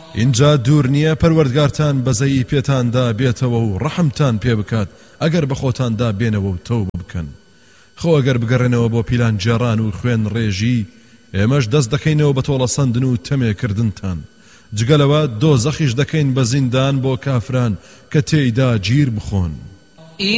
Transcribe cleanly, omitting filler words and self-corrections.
اینجا دوور نییە پەروەردگارتان بەزەیی پێتاندا بێتەوە و ڕەحمتان پێ بکات ئەگەر بە خۆتاندا بێنەوە و تەوبە بکەن. خۆ ئەگەر بگەڕێنەوە بۆ پیلان جێڕان و خوێن ڕێژی ئێمەش دەست دەکەینەوە بە تۆڵەسەندن و تەمێکردنتان. جگەلەوە دۆزەخیش دەکەین بە زیندان بۆ کافران کە تێیدا گیر بخۆن.